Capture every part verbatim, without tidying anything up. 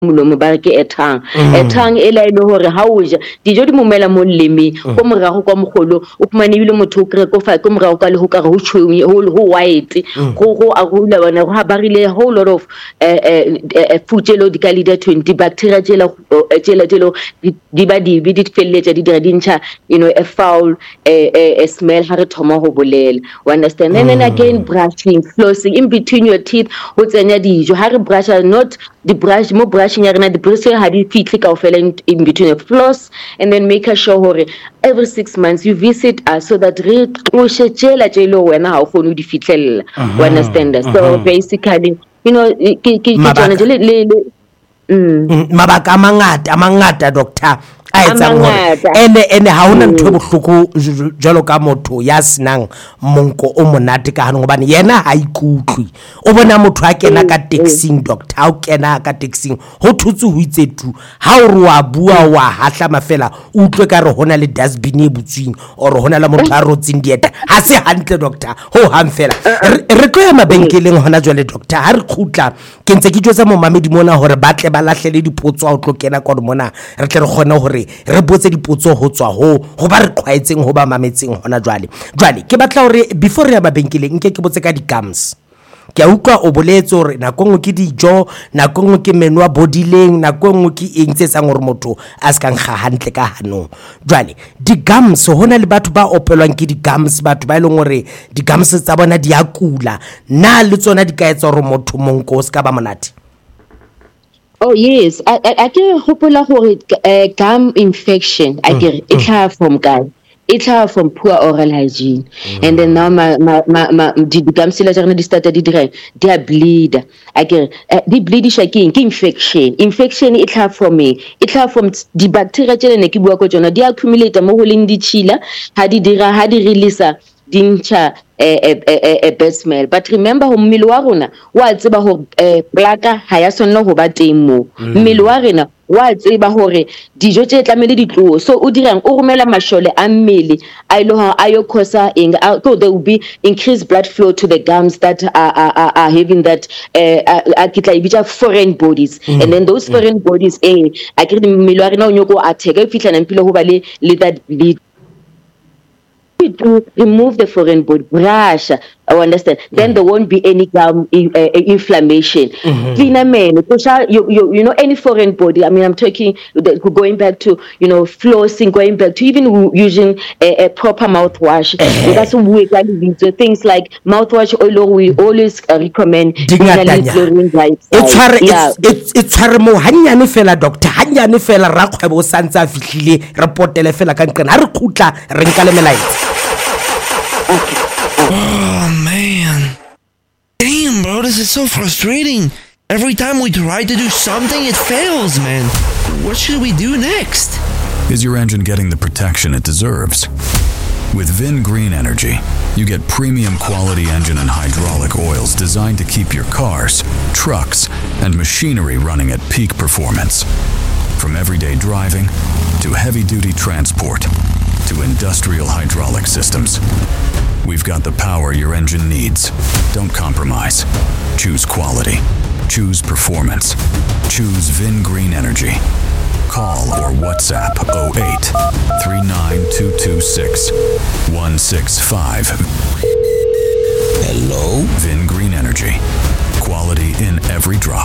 molomo ba re ke ethang ethang e la ile hore ha o ja dijo di momela mo lemi go morago kwa mogolo o pmane ile motho o kre go fa go morago ka le ho ka re ho tshweu ho white go go a go la bana go ha barile a whole lot of food jelo di ka leader twenty bacteria jelo jelo jelo di ba di bi di felletsa di dira dintsha you know a foul a smell ha re thoma go bolela you understand and then again brushing flossing in between your teeth ho tsenya dijo ha re brush not the brush mo brushing ya rena the brush ha di fitlhe ka ofela in between the floss and then make sure hore every six months you visit us so that re tloshe tshela tshelo wena ha o kgone di fitlhella you understand that so basically you know ke ke tsona le le mm mabaka mangata mangata doctor a etsang hore ene ene ha hona ntho bohloko jalo ka motho ya senang monko o monate ka hano gobane yena ha ikutlwe o bona motho a kena ka taxing doctor ha o kena ka taxing ho thutse ho itse tu ha o re wa bua wa hatla mafela o utlwe ka re hona le dustbin e butswing or hona la motho a rotseng dieta ha se hantle doctor ho hang fela re tlo ya mabenkeleng hona jwale doctor ha re khutla ke ntse ke tjotsa mo mamedi mona hore batle ba lahlele dipotso a o tlo kena ka mona re tle re gona hore re botse dipotso ho tswa ho ho ba re qhwaetseng ho ba mametseng hona jwale jwale ke batla hore before re ya mabenkeleng nke ke botse ka di gums ke a utlwa o boletse hore nako ngwe ke dijo nako ngwe ke menwa bodileng nako ngwe ke eng tse sang hore motho a se ka nkga hantle ka hanong jwale di gums hona le batho ba opelwang ke di gums batho ba ileng hore di gums tsa bona di a kula na le tsona di ka etsa hore motho monko o se ka ba monate. Oh yes, I I, I can hopola hore uh, gum infection I get mm, it mm. from guy. It have from poor oral hygiene, mm. and then now my my my, my the gums sila jana di started di dry, they are bleed. I get uh, the bleed is shaking infection. Infection it have from me. It have from the bacteria jana ne ki bua ko jona. They accumulate mo ho leng di chila, ha di dira ha di release dincha a a a bad smell. But remember ho mmele wa rona wa tseba ho plaka ha ya sonna ho ba teng mo mmele wa rena wa tseba hore dijo tse tlamele di tlo so o dirang o romela mashole a mmele a ile ho ayo khosa eng so there will be increased blood flow to the gums that are are, are having that a kitla ibija foreign bodies mm. and then those foreign mm. bodies eh a ke mmele wa rena o nyoko a theka fitla na mpilo ho ba le le that bleed to remove the foreign body brush I understand mm-hmm. then there won't be any gum uh, inflammation mm-hmm. cleaner man you, you you know any foreign body I mean I'm talking going back to you know flossing going back to even using a, a proper mouthwash that's what things like mouthwash oil we always uh, recommend it's it's mo hanyane fela doctor hanyane fela ra kgwebo santsa fihlile reportele fela ka nqena re khutla re nka le melaetsa. Oh man, damn bro, this is so frustrating. Every time we try to do something it fails, man. What should we do next? Is your engine getting the protection it deserves? With Vin Green Energy, you get premium quality engine and hydraulic oils designed to keep your cars, trucks, and machinery running at peak performance. From everyday driving to heavy-duty transport to industrial hydraulic systems, we've got the power your engine needs. Don't compromise. Choose quality. Choose performance. Choose Vin Green Energy. Call or WhatsApp oh eight, three nine two two six, one six five. Hello? Vin Green Energy. Quality in every drop.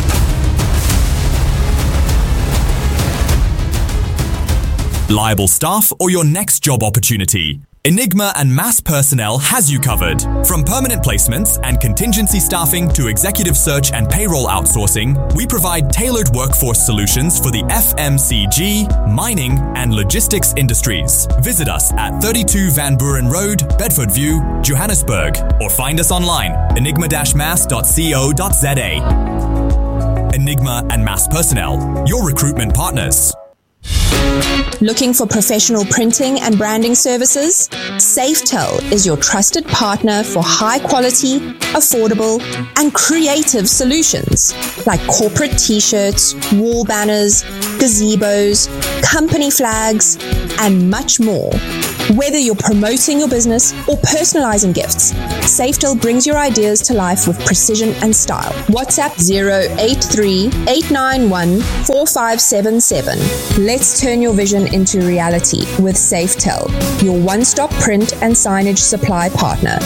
Liable staff or your next job opportunity? Enigma and Mass Personnel has you covered. From permanent placements and contingency staffing to executive search and payroll outsourcing, we provide tailored workforce solutions for the F M C G, mining, and logistics industries. Visit us at thirty-two Van Buren Road, Bedford View, Johannesburg, or find us online, enigma dash mass dot co dot za. Enigma and Mass Personnel, your recruitment partners. Looking for professional printing and branding services? Safetel is your trusted partner for high quality, affordable, and creative solutions like corporate t-shirts, wall banners, gazebos, company flags, and much more. Whether you're promoting your business or personalizing gifts, Safetel brings your ideas to life with precision and style. WhatsApp zero eight three, eight nine one, four five seven seven. Let's turn your vision into reality with Safetel, your one-stop print and signage supply partner.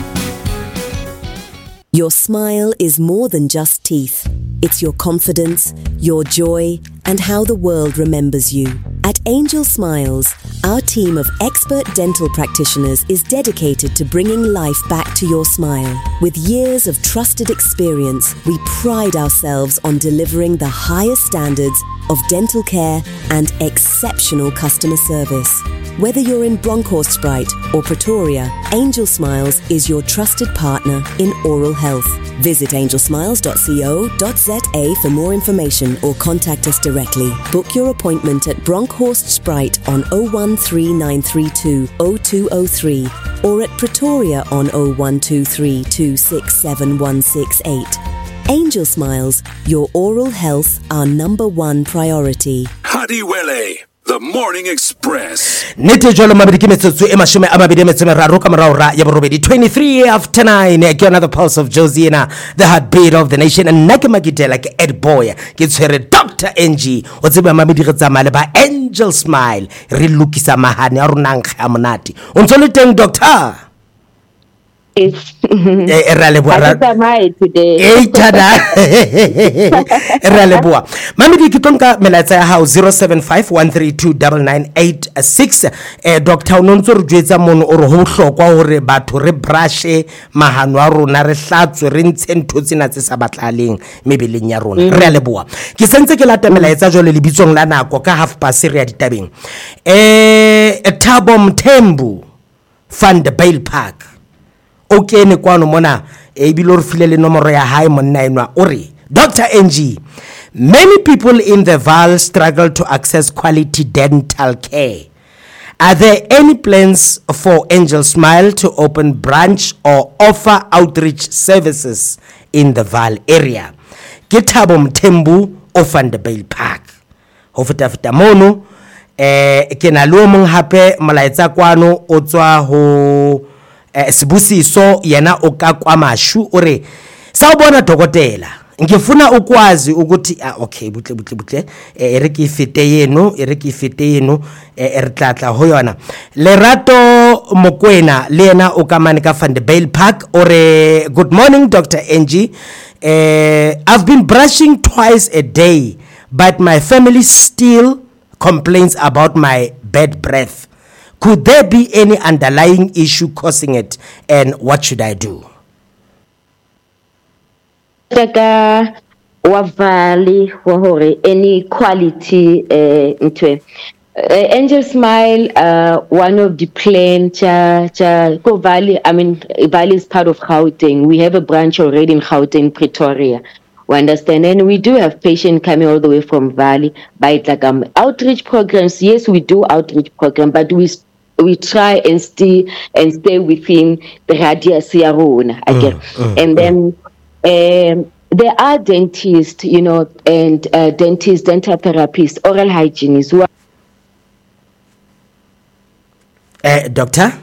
Your smile is more than just teeth. It's your confidence, your joy, and how the world remembers you. At Angel Smiles, our team of expert dental practitioners is dedicated to bringing life back to your smile. With years of trusted experience, we pride ourselves on delivering the highest standards of dental care and exceptional customer service. Whether you're in Bronkhorstspruit or Pretoria, Angel Smiles is your trusted partner in oral health. Visit angel smiles dot co dot za for more information or contact us directly. Book your appointment at Bronkhorstspruit on zero one three nine three two zero two zero three or at Pretoria on zero one two three two six seven one six eight. Angel Smiles, your oral health, our number one priority. Hadiwele, the Morning Express. Nete jolo mabidi metsotso e mashome a mabedi metse meraro ka morao ra ya borobedi twenty-three after nine. Ke another pulse of Josiana, the heartbeat of the nation, and nna ke magitela ke Ed Boy ke tshwere Doctor N G o tseba mabidi re tsamaya ba Angel Smile re lukisa mahane a rona nkga monate o ntse le teng doctor. It's Eraleboa today. Eh tada. Eraleboa. Mami di kitonka melaetsa ya hao zero seven five one three two nine nine eight six. Eh Doctor Unonzo re jwetsa mono o re ho hlokwa hore batho re brushe mahano a rona re hlatswe re ntshe ntho tsena tse sa batlaleng mebeleng ya rona. Re a leboa. Ke sentse ke lata melaetsa jole le bitsong la nako ka half past re ya ditabeng. Eh Thabo Mthembu Van der Bijl Park. Okay ne kwano mona e bile re file le nomoro ya hae monna enwa ori Doctor N G, many people in the Vaal struggle to access quality dental care. Are there any plans for Angel Smile to open branch or offer outreach services in the Vaal area? Ke Thabo Mthembu of Van der Bijl Park. Ho feta feta mono eh ke na lo mong hape molaetsa kwano o tswa ho Eh, Sibusiso yena okakwa mashu ore sawubona dokotela ngifuna ukwazi ukuthi ah okay butle butle butle eh re ke fete yeno re ke fete yeno eh re tlatla ho yona Lerato Mokwena le yena o kamane ka Van der Bijl Park ore good morning Doctor N G. eh I've been brushing twice a day but my family still complains about my bad breath. Could there be any underlying issue causing it, and what should I do? Taka wavali wahore any quality uh, into uh, Angel Smile. Uh, one of the plan cha cha go Valley. I mean, Valley is part of Gauteng. We have a branch already in Gauteng, Pretoria. We understand, and we do have patients coming all the way from Valley. By like um, outreach programs, yes, we do outreach program, but we. We try and stay and stay within the radius ya rona again, mm, mm, and then um, there are dentists, you know, and uh, dentists, dental therapists, oral hygienists who are. Uh, doctor.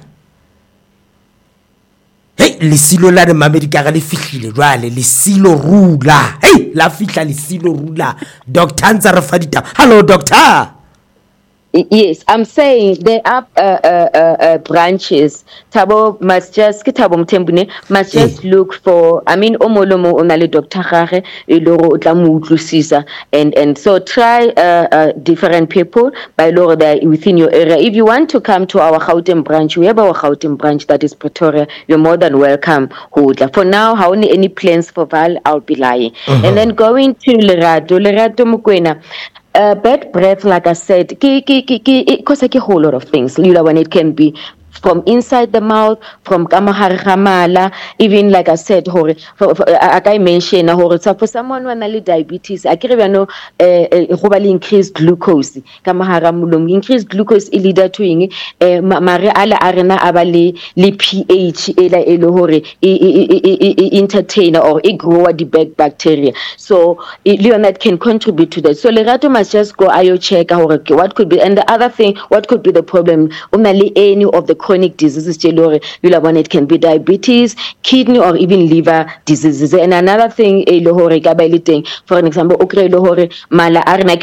Hey, lisilo la de mamedika ga le fihlile jwale lisilo rula. Hey, la fihla lisilo rula. Doctor ntsa re fa ditaba. Hello doctor. Yes, I'm saying there are uh, uh, uh, uh, branches. Thabo must just Thabo Mthembu must just yeah. look for. I mean, omolomo onale Doctor Gare eloro utlamu utlusisa, and and so try uh, uh, different people by loro there within your area. If you want to come to our Gauteng branch, we have our Gauteng branch that is Pretoria. You're more than welcome. For now, how only any plans for Vaal? I'll be lying. Uh-huh. And then going to Lerato, Lerato Mokwena. Uh, bad breath, like I said, because like a whole lot of things. You know, when it can be from inside the mouth, from kamahara, even like I said, hore, for, for, I, I mentioned, hore, so for someone who has diabetes, I can't know, uh, increased glucose, kamahara mulung, increased glucose, ilida tuing, uh, mare ala arena abali, li pH, ela elo hore, entertainer or a grower the bad bacteria. So, Leonard can contribute to that. So, Lerato must just go I O check, hore, what could be, and the other thing, what could be the problem? Only any of the chronic diseases, it can be diabetes, kidney, or even liver diseases. And another thing, for example, mala